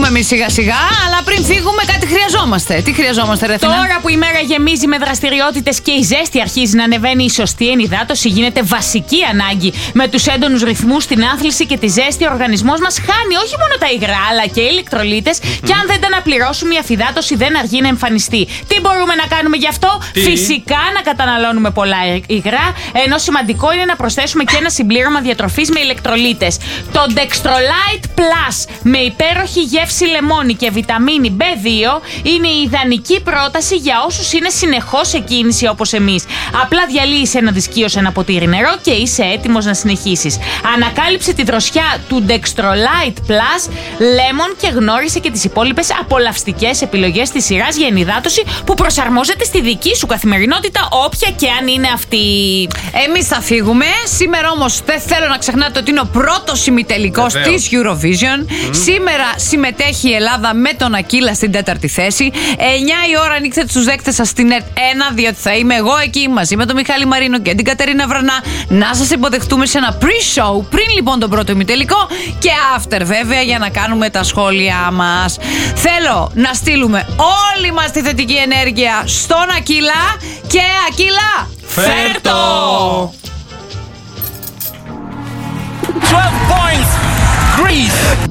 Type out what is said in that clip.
εμείς σιγά σιγά, αλλά πριν φύγουμε κάτι χρειαζόμαστε. Τι χρειαζόμαστε, ρε Αθηνά? Τώρα που η μέρα γεμίζει με δραστηριότητες και η ζέστη αρχίζει να ανεβαίνει, η σωστή ενυδάτωση γίνεται βασική ανάγκη. Με τους έντονους ρυθμούς, την άθληση και τη ζέστη, ο οργανισμός μας χάνει όχι μόνο τα υγρά, αλλά και ηλεκτρολίτες. Και αν δεν τα αναπληρώσουμε, η αφυδάτωση δεν αργεί να εμφανιστεί. Τι μπορούμε να κάνουμε γι' αυτό? Φυσικά να καταναλώνουμε πολλά υγρά, ενώ σημαντικό είναι να προσθέσουμε και ένα συμπλήρωμα διατροφής με ηλεκτρολίτες. Το Dextrolite Plus με υπέροχη γεύση λεμόνι και βιταμίνη B2 είναι η ιδανική πρόταση για όσους είναι συνεχώς σε κίνηση όπως εμείς. Απλά διαλύεις ένα δισκείο σε ένα ποτήρι νερό και είσαι έτοιμος να συνεχίσεις. Ανακάλυψε τη δροσιά του Dextrolite Plus Lemon και γνώρισε και τις υπόλοιπες απολαυστικές επιλογές της σειράς για ενυδάτωση που προσαρμόζεται στη δική σου καθημερινότητα, όποια και αν είναι αυτή. Εμείς θα φύγουμε. Σήμερα όμως δεν θέλω να ξεχνάτε ότι είναι ο πρώτος ημιτελικός της Eurovision. Σήμερα συμμετέχει η Ελλάδα με τον Ακύλα στην 4η θέση. 9 η ώρα ανοίξτε τους δέκτες σας στην ΕΡΤ1, διότι θα είμαι εγώ εκεί μαζί με τον Μιχάλη Μαρίνο και την Κατερίνα Βρανά να σας υποδεχτούμε σε ένα pre-show πριν λοιπόν τον πρώτο ημιτελικό και after βέβαια για να κάνουμε τα σχόλιά μας. Θέλω να στείλουμε όλη μας τη θετική ενέργεια στον Ακύλα και Ακύλα, φέρτο! 12 points, Greece.